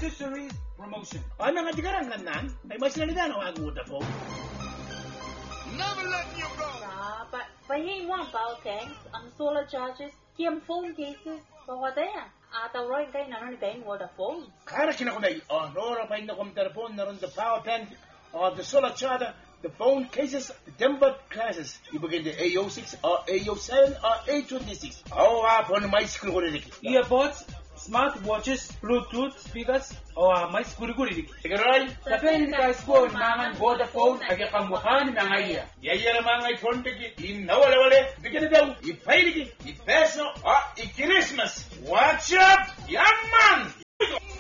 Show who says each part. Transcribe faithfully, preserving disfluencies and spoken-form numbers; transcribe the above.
Speaker 1: accessories promotion.
Speaker 2: Ano nga tigarang nan ay mas nalida ng ang Vodafone.
Speaker 3: Never letting you go.
Speaker 4: Ah, but phải one bao tanks, ang solar charges, kiam phone cases, bawa daya. Ata roy kay nanon kay Vodafone.
Speaker 2: Kara kinakunay, oh, nora pa yung telephone naron the power bank, or the solar charger, the phone cases, the tempered classes. Ibigay the A O six, or A O seven, or A twenty-six. Oh, apon may school ko rin.
Speaker 1: Earpods, smart watches, Bluetooth speakers, o uh, may siguri-guri.
Speaker 2: Sigaray?
Speaker 1: Sa Penicas po, mangan Vodafone, agi pamukhan ng iya.
Speaker 2: Yaya naman ay phone tiki, inawala-wala, bigyan na daw, ipay ligi, ipeso, ah, i-Christmas. Watch up, yaman!